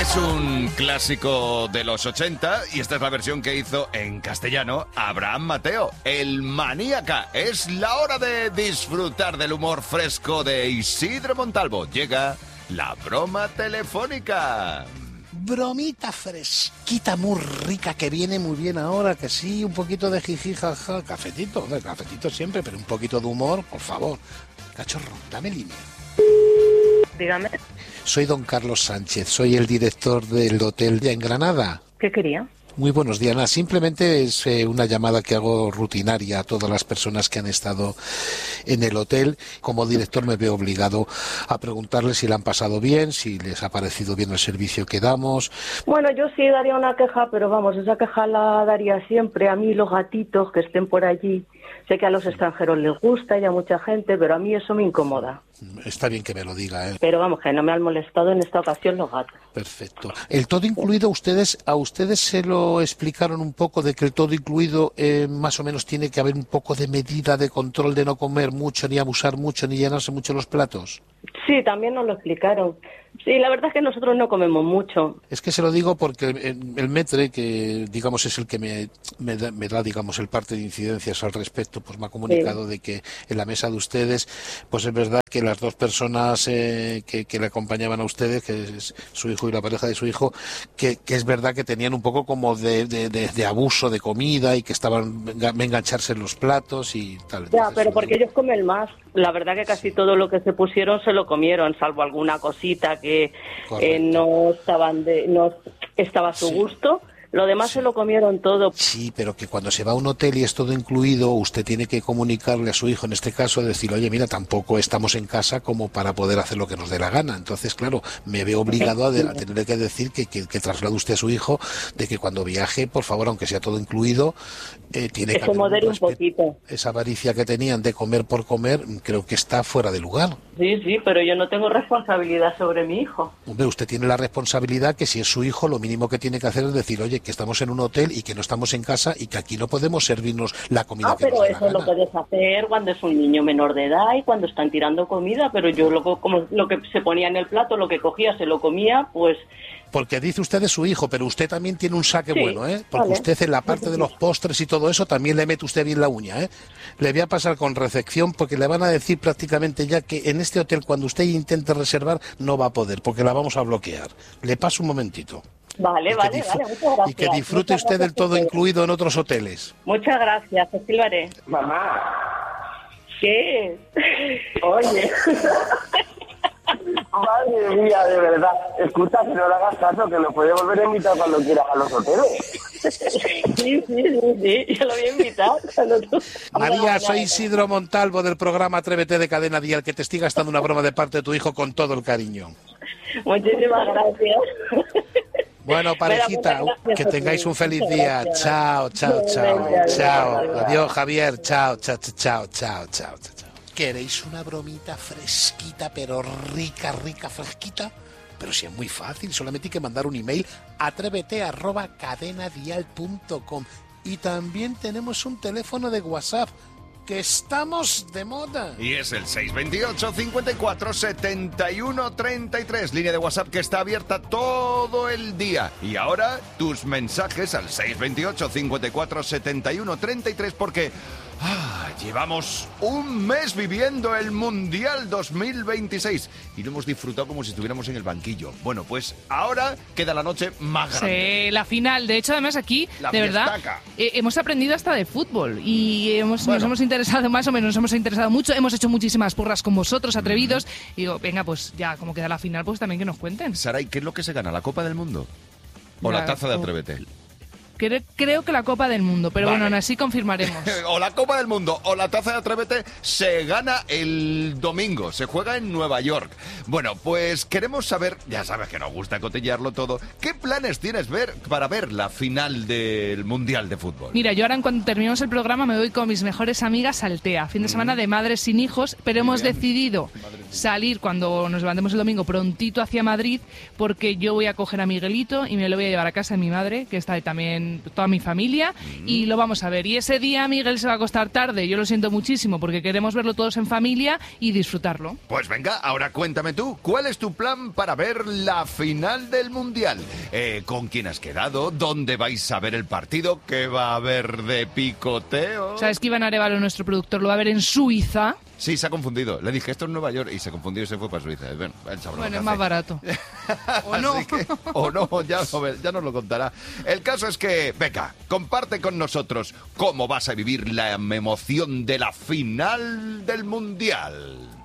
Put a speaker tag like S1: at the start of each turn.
S1: Es un clásico de los 80 y esta es la versión que hizo en castellano Abraham Mateo, el Maníaca. Es la hora de disfrutar del humor fresco de Isidro Montalvo. Llega la broma telefónica.
S2: Bromita fresquita, muy rica, que viene muy bien ahora, que sí, un poquito de jiji, jaja, cafetito siempre, pero un poquito de humor, por favor. Cachorro, dame línea.
S3: Dígame.
S2: Soy don Carlos Sánchez, soy el director del hotel en Granada.
S3: ¿Qué quería?
S2: Muy buenos días, Ana. Simplemente es una llamada que hago rutinaria a todas las personas que han estado en el hotel. Como director me veo obligado a preguntarles si le han pasado bien, si les ha parecido bien el servicio que damos.
S3: Bueno, yo sí daría una queja, pero vamos, esa queja la daría siempre. A mí los gatitos que estén por allí, sé que a los extranjeros les gusta y a mucha gente, pero a mí eso me incomoda.
S2: Está bien que me lo diga, ¿eh?
S3: Pero vamos, que no me han molestado en esta ocasión los gatos.
S2: Perfecto. El todo incluido, a ustedes se lo explicaron un poco de que el todo incluido más o menos tiene que haber un poco de medida de control de no comer mucho, ni abusar mucho, ni llenarse mucho los platos.
S3: Sí, también nos lo explicaron. Sí, la verdad es que nosotros no comemos mucho.
S2: Es que se lo digo porque el metre, que digamos es el que me da digamos el parte de incidencias al respecto, pues me ha comunicado de que en la mesa de ustedes, pues es verdad que las dos personas que le acompañaban a ustedes, que es su hijo y la pareja de su hijo, que es verdad que tenían un poco como de abuso de comida y que estaban engancharse en los platos y tal.
S3: Ya, pero porque ellos comen más. La verdad que casi todo lo que se pusieron se lo comieron, salvo alguna cosita que no estaba a su gusto. Lo demás se lo comieron todo.
S2: Sí, pero que cuando se va a un hotel y es todo incluido, usted tiene que comunicarle a su hijo, en este caso, decir, oye, mira, tampoco estamos en casa como para poder hacer lo que nos dé la gana. Entonces, claro, me veo obligado a tenerle que decir que traslade usted a su hijo de que cuando viaje, por favor, aunque sea todo incluido, tiene que
S3: modere un poquito.
S2: Esa avaricia que tenían de comer por comer, creo que está fuera de lugar.
S3: Sí, pero yo no tengo responsabilidad sobre mi hijo.
S2: Hombre, usted tiene la responsabilidad que si es su hijo, lo mínimo que tiene que hacer es decir, oye, que estamos en un hotel y que no estamos en casa y que aquí no podemos servirnos la comida que nos dé la gana.
S3: Pero eso lo puedes hacer cuando es un niño menor de edad y cuando están tirando comida, pero yo como lo que se ponía en el plato, lo que cogía, se lo comía, pues...
S2: Porque dice usted de su hijo, pero usted también tiene un saque bueno, ¿eh? Porque
S3: vale.
S2: Usted en la parte de los postres y todo eso también le mete usted bien la uña, ¿eh? Le voy a pasar con recepción porque le van a decir prácticamente ya que en este hotel cuando usted intente reservar no va a poder porque la vamos a bloquear. Le paso un momentito.
S3: Vale, muchas gracias.
S2: Y que disfrute usted del todo incluido en otros hoteles.
S3: Muchas gracias, así lo haré.
S4: Mamá.
S3: ¿Qué?
S4: Oye. Madre mía, de verdad. Escucha, que no le hagas caso, que lo puede volver a invitar cuando quieras a los hoteles.
S3: Sí, yo lo voy a invitar.
S2: María, soy Isidro Montalvo del programa Atrévete de Cadena Dial, que te estoy gastando una broma de parte de tu hijo con todo el cariño.
S3: Muchísimas gracias.
S2: Bueno, parejita, que tengáis un feliz día. Chao. Adiós, Javier. Chao. ¿Queréis una bromita fresquita, pero rica, fresquita? Pero si es muy fácil, solamente hay que mandar un email a atrévete@cadenadial.com. Y también tenemos un teléfono de WhatsApp, que estamos de moda.
S1: Y es el 628 54 71 33, línea de WhatsApp que está abierta todo el día. Y ahora tus mensajes al 628 54 71 33 porque llevamos un mes viviendo el Mundial 2026 y lo hemos disfrutado como si estuviéramos en el banquillo. Bueno, pues ahora queda la noche más grande.
S5: Sí, la final. De hecho, además aquí, de verdad, hemos aprendido hasta de fútbol y nos hemos interesado más o menos, nos hemos interesado mucho, hemos hecho muchísimas porras con vosotros, atrevidos. Y digo, venga, pues ya, como queda la final, pues también que nos cuenten.
S1: Saray, ¿qué es lo que se gana? ¿La Copa del Mundo? ¿O la taza de Atrévete?
S5: Creo que la Copa del Mundo, pero bueno, aún así confirmaremos.
S1: O la Copa del Mundo o la taza de Atrévete se gana el domingo, se juega en Nueva York. Bueno, pues queremos saber, ya sabes que nos gusta cotillarlo todo, ¿qué planes tienes para ver la final del Mundial de Fútbol?
S5: Mira, yo ahora en cuanto terminemos el programa me voy con mis mejores amigas a Altea, fin de semana de madres sin hijos, pero hemos decidido salir cuando nos levantemos el domingo prontito hacia Madrid porque yo voy a coger a Miguelito y me lo voy a llevar a casa de mi madre, que está también con toda mi familia y lo vamos a ver. Y ese día Miguel se va a acostar tarde, yo lo siento muchísimo porque queremos verlo todos en familia y disfrutarlo.
S1: Pues venga, ahora cuéntame tú, ¿cuál es tu plan para ver la final del Mundial? ¿Con quién has quedado? ¿Dónde vais a ver el partido? ¿Qué va a haber de picoteo?
S5: ¿Sabes que Iván Arévalo, nuestro productor, lo va a ver en Suiza?
S1: Sí, se ha confundido. Le dije, esto es Nueva York, y se confundió y se fue para Suiza.
S5: Bueno, es más barato.
S1: ¿O no? O no, ya nos lo contará. El caso es que, venga, comparte con nosotros cómo vas a vivir la emoción de la final del Mundial.